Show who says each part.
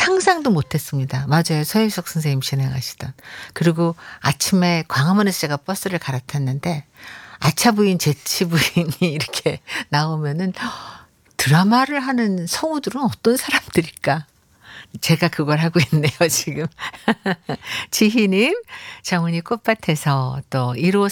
Speaker 1: 상상도 못 했습니다. 맞아요. 서유석 선생님 진행하시던. 그리고 아침에 광화문에서 제가 버스를 갈아탔는데 아차 부인, 제치 부인이 이렇게 나오면은 '드라마를 하는 성우들은 어떤 사람들일까?' 제가 그걸 하고 있네요 지금. 지희님, 정은이 꽃밭에서 또1 5